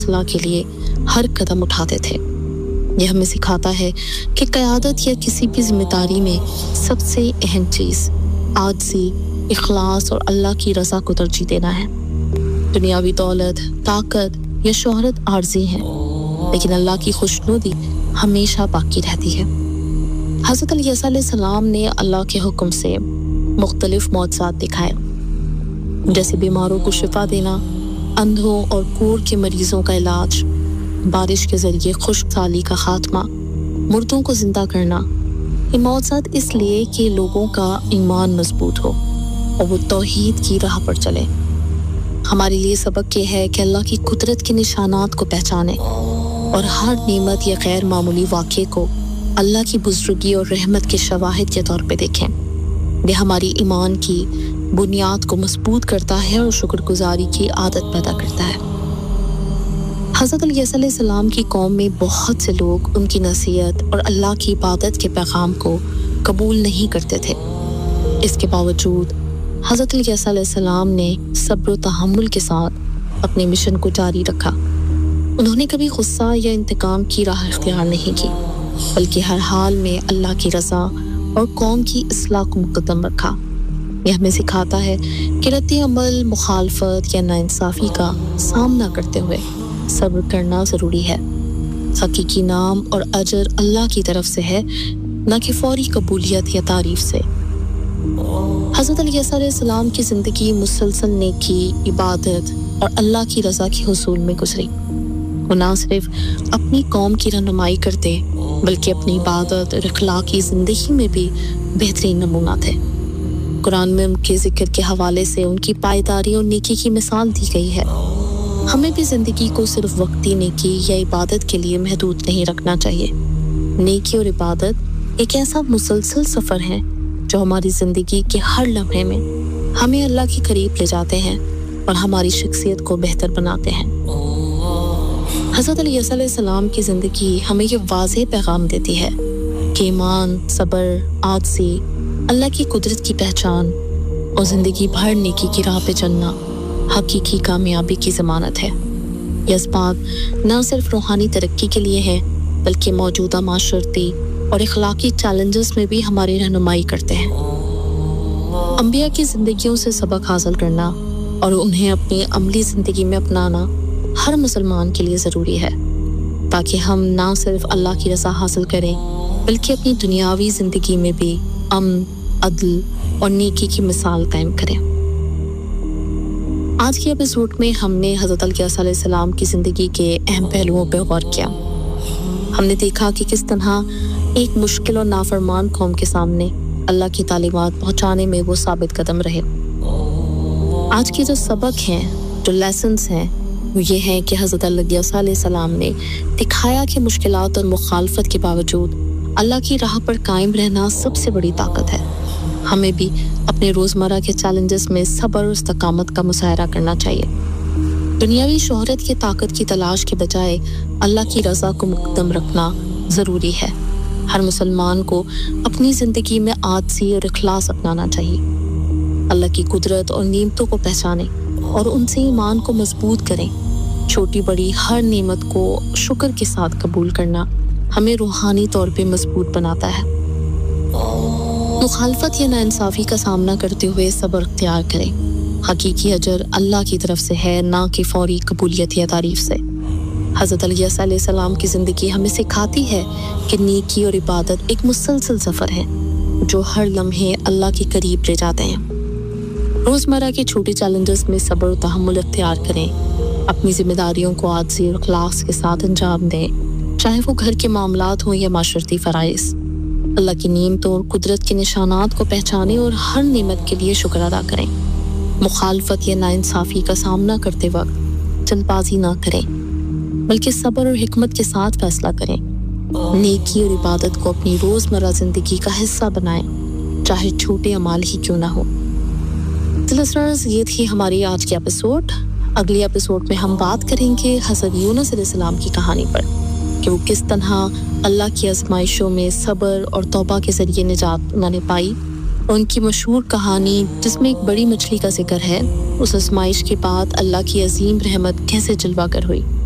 اصلاح کے لیے ہر قدم اٹھاتے تھے۔ یہ ہمیں سکھاتا ہے کہ قیادت یا کسی بھی ذمہ داری میں سب سے اہم چیز عاجزی، اخلاص اور اللہ کی رضا کو ترجیح دینا ہے۔ دنیاوی دولت، طاقت یا شہرت عارضی ہیں، لیکن اللہ کی خوشنودی ہمیشہ باقی رہتی ہے۔ حضرت عیسیٰ علیہ السلام نے اللہ کے حکم سے مختلف معجزات دکھائے، جیسے بیماروں کو شفا دینا، اندھوں اور کور کے مریضوں کا علاج، بارش کے ذریعے خشک سالی کا خاتمہ، مردوں کو زندہ کرنا۔ یہ معجزات اس لیے کہ لوگوں کا ایمان مضبوط ہو اور وہ توحید کی راہ پر چلے۔ ہمارے لیے سبق یہ ہے کہ اللہ کی قدرت کے نشانات کو پہچانیں اور ہر نعمت یا غیر معمولی واقعے کو اللہ کی بزرگی اور رحمت کے شواہد کے طور پہ دیکھیں۔ یہ ہماری ایمان کی بنیاد کو مضبوط کرتا ہے اور شکر گزاری کی عادت پیدا کرتا ہے۔ حضرت عیسیٰ علیہ السلام کی قوم میں بہت سے لوگ ان کی نصیحت اور اللہ کی عبادت کے پیغام کو قبول نہیں کرتے تھے۔ اس کے باوجود حضرت عیسیٰ علیہ السلام نے صبر و تحمل کے ساتھ اپنے مشن کو جاری رکھا۔ انہوں نے کبھی غصہ یا انتقام کی راہ اختیار نہیں کی، بلکہ ہر حال میں اللہ کی رضا اور قوم کی اصلاح کو مقدم رکھا۔ یہ ہمیں سکھاتا ہے کہ رد عمل، مخالفت یا ناانصافی کا سامنا کرتے ہوئے صبر کرنا ضروری ہے۔ حقیقی نام اور اجر اللہ کی طرف سے ہے، نہ کہ فوری قبولیت یا تعریف سے۔ حضرت عیسیٰ علیہ السلام کی زندگی مسلسل نیکی، عبادت اور اللہ کی رضا کے حصول میں گزری۔ وہ نہ صرف اپنی قوم کی رہنمائی کرتے، بلکہ اپنی عبادت اور اخلاقی زندگی میں بھی بہترین نمونہ تھے۔ قرآن میں ان کے ذکر کے حوالے سے ان کی پائیداری اور نیکی کی مثال دی گئی ہے۔ ہمیں بھی زندگی کو صرف وقتی نیکی یا عبادت کے لیے محدود نہیں رکھنا چاہیے۔ نیکی اور عبادت ایک ایسا مسلسل سفر ہے جو ہماری زندگی کے ہر لمحے میں ہمیں اللہ کے قریب لے جاتے ہیں اور ہماری شخصیت کو بہتر بناتے ہیں۔ حضرت عیسیٰ علیہ السلام کی زندگی ہمیں یہ واضح پیغام دیتی ہے کہ ایمان، صبر، عاجزی، اللہ کی قدرت کی پہچان اور زندگی بھر نیکی کی راہ پہ چلنا حقیقی کامیابی کی ضمانت ہے۔ یہ اسباب نہ صرف روحانی ترقی کے لیے ہیں، بلکہ موجودہ معاشرتی اور اخلاقی چیلنجز میں بھی ہماری رہنمائی کرتے ہیں۔ انبیاء کی زندگیوں سے سبق حاصل کرنا اور انہیں اپنی عملی زندگی میں اپنانا ہر مسلمان کے لیے ضروری ہے، تاکہ ہم نہ صرف اللہ کی رضا حاصل کریں، بلکہ اپنی دنیاوی زندگی میں بھی امن، عدل اور نیکی کی مثال قائم کریں۔ آج کے ایپیسوڈ میں ہم نے حضرت عیسیٰ علیہ السلام کی زندگی کے اہم پہلوؤں پہ غور کیا۔ ہم نے دیکھا کہ کس طرح ایک مشکل اور نافرمان قوم کے سامنے اللہ کی تعلیمات پہنچانے میں وہ ثابت قدم رہے۔ آج کے جو سبق ہیں، جو لیسنز ہیں، وہ یہ ہے کہ حضرت عیسیٰ علیہ السلام نے دکھایا کہ مشکلات اور مخالفت کے باوجود اللہ کی راہ پر قائم رہنا سب سے بڑی طاقت ہے۔ ہمیں بھی اپنے روزمرہ کے چیلنجز میں صبر اور استقامت کا مظاہرہ کرنا چاہیے۔ دنیاوی شہرت کی طاقت کی تلاش کے بجائے اللہ کی رضا کو مقدم رکھنا ضروری ہے۔ ہر مسلمان کو اپنی زندگی میں عاجزی اور اخلاص اپنانا چاہیے۔ اللہ کی قدرت اور نعمتوں کو پہچانیں اور ان سے ایمان کو مضبوط کریں۔ چھوٹی بڑی ہر نعمت کو شکر کے ساتھ قبول کرنا ہمیں روحانی طور پہ مضبوط بناتا ہے۔ مخالفت یا ناانصافی کا سامنا کرتے ہوئے صبر اختیار کریں۔ حقیقی اجر اللہ کی طرف سے ہے، نہ کہ فوری قبولیت یا تعریف سے۔ حضرت عیسیٰ علیہ السلام کی زندگی ہمیں سکھاتی ہے کہ نیکی اور عبادت ایک مسلسل سفر ہے جو ہر لمحے اللہ کے قریب لے جاتے ہیں۔ روزمرہ کے چھوٹے چیلنجز میں صبر و تحمل اختیار کریں، اپنی ذمہ داریوں کو عاجزی اور اخلاص کے ساتھ انجام دیں، چاہے وہ گھر کے معاملات ہوں یا معاشرتی فرائض۔ اللہ کی نعمتوں اور قدرت کے نشانات کو پہچانیں اور ہر نعمت کے لیے شکر ادا کریں۔ مخالفت یا ناانصافی کا سامنا کرتے وقت جلد بازی نہ کریں، بلکہ صبر اور حکمت کے ساتھ فیصلہ کریں۔ نیکی اور عبادت کو اپنی روزمرہ زندگی کا حصہ بنائیں، چاہے چھوٹے اعمال ہی کیوں نہ ہو۔ لسنرز، یہ تھی ہماری آج کی ایپیسوڈ۔ اگلی ایپیسوڈ میں ہم بات کریں گے حضرت یونس علیہ السلام کی کہانی پر، کہ وہ کس طرح اللہ کی آزمائشوں میں صبر اور توبہ کے ذریعے نجات انہوں نے پائی، اور ان کی مشہور کہانی جس میں ایک بڑی مچھلی کا ذکر ہے، اس آزمائش کے بعد اللہ کی عظیم رحمت کیسے جلوہ گر ہوئی۔